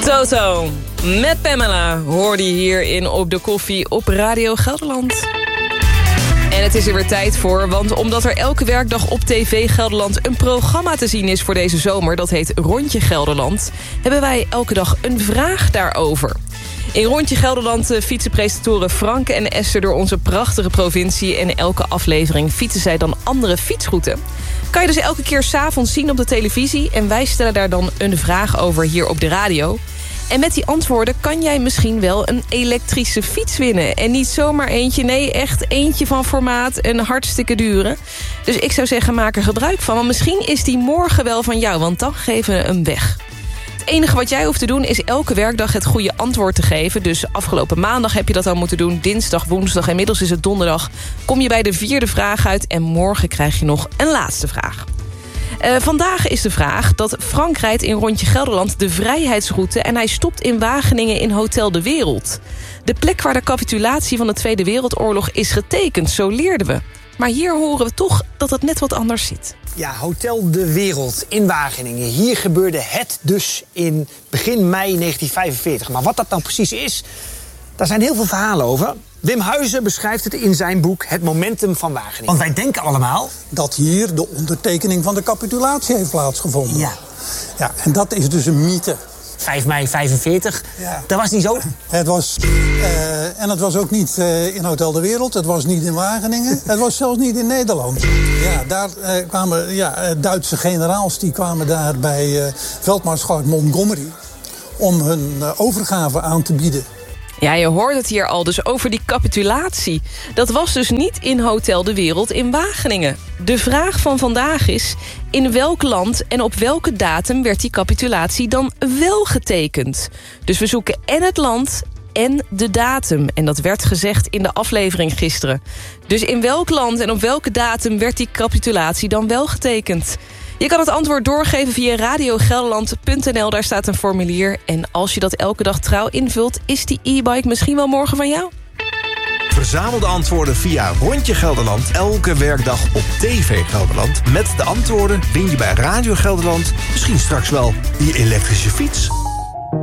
Toto met Pamela hoorde je hier Op de Koffie op Radio Gelderland. En het is er weer tijd voor, want omdat er elke werkdag op TV Gelderland een programma te zien is voor deze zomer, dat heet Rondje Gelderland, hebben wij elke dag een vraag daarover. In Rondje Gelderland fietsen presentatoren Franke en Esther door onze prachtige provincie en elke aflevering fietsen zij dan andere fietsrouten. Kan je dus elke keer 's avonds zien op de televisie en wij stellen daar dan een vraag over hier op de radio. En met die antwoorden kan jij misschien wel een elektrische fiets winnen. En niet zomaar eentje, nee, echt eentje van formaat en hartstikke dure. Dus ik zou zeggen, maak er gebruik van. Want misschien is die morgen wel van jou, want dan geven we hem weg. Het enige wat jij hoeft te doen is elke werkdag het goede antwoord te geven. Dus afgelopen maandag heb je dat al moeten doen. Dinsdag, woensdag, inmiddels is het donderdag. Kom je bij de 4e vraag uit en morgen krijg je nog een laatste vraag. Vandaag is de vraag dat Frank rijdt in Rondje Gelderland de Vrijheidsroute en hij stopt in Wageningen in Hotel de Wereld. De plek waar de capitulatie van de Tweede Wereldoorlog is getekend, zo leerden we. Maar hier horen we toch dat het net wat anders zit. Ja, Hotel de Wereld in Wageningen. Hier gebeurde het dus in begin mei 1945. Maar wat dat nou precies is, daar zijn heel veel verhalen over. Wim Huizen beschrijft het in zijn boek Het Momentum van Wageningen. Want wij denken allemaal dat hier de ondertekening van de capitulatie heeft plaatsgevonden. Ja, en dat is dus een mythe. 5 mei 45, dat was niet zo. Het was ook niet in Hotel de Wereld, het was niet in Wageningen. Het was zelfs niet in Nederland. Ja, daar kwamen Duitse generaals die kwamen daar bij veldmaarschalk Montgomery om hun overgave aan te bieden. Ja, je hoort het hier al, dus over die capitulatie. Dat was dus niet in Hotel de Wereld in Wageningen. De vraag van vandaag is, in welk land en op welke datum werd die capitulatie dan wel getekend? Dus we zoeken en het land en de datum. En dat werd gezegd in de aflevering gisteren. Dus in welk land en op welke datum werd die capitulatie dan wel getekend? Je kan het antwoord doorgeven via radiogelderland.nl. Daar staat een formulier. En als je dat elke dag trouw invult, is die e-bike misschien wel morgen van jou? Verzamel de antwoorden via Rondje Gelderland elke werkdag op TV Gelderland. Met de antwoorden win je bij Radio Gelderland misschien straks wel die elektrische fiets.